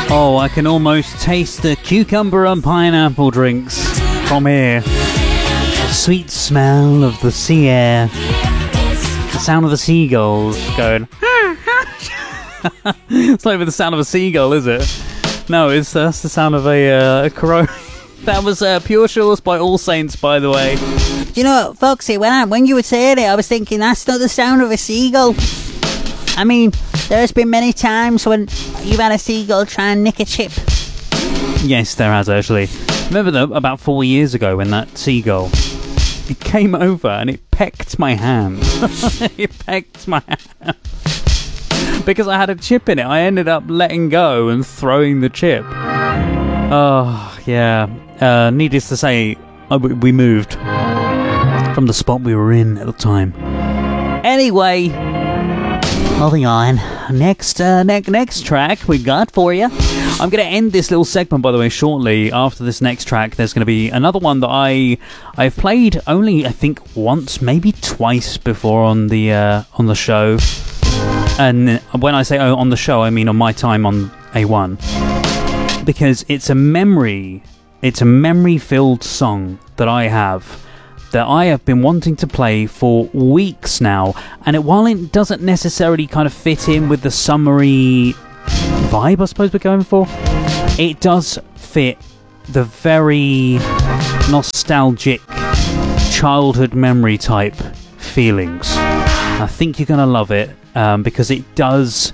Oh, I can almost taste the cucumber and pineapple drinks from here. The sweet smell of the sea air. The sound of the seagulls going. It's not even the sound of a seagull, is it? No, that's the sound of a crow. That was Pure Shores by All Saints, by the way. You know, Foxy, when you were saying it, I was thinking that's not the sound of a seagull. I mean, there's been many times when you've had a seagull try and nick a chip. Yes, there has, actually. Remember about 4 years ago when that seagull, it came over and it pecked my hand. It pecked my hand. Because I had a chip in it. I ended up letting go and throwing the chip. Oh, yeah. Needless to say, we moved from the spot we were in at the time. Anyway, moving on. Next track we got for you. I'm going to end this little segment, by the way, shortly. After this next track, there's going to be another one that I've played only, I think, once, maybe twice before on the show. And when I say on the show, I mean on my time on A1. Because it's a memory-filled song that I have been wanting to play for weeks now. And while it doesn't necessarily kind of fit in with the summery vibe I suppose we're going for, it does fit the very nostalgic childhood memory type feelings. I think you're going to love it. Because it does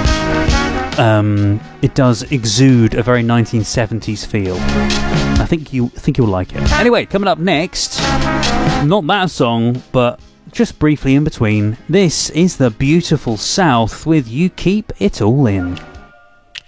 exude a very 1970s feel. I think you'll like it. Anyway, coming up next, not that song, but just briefly in between, this is the Beautiful South with You Keep It All In.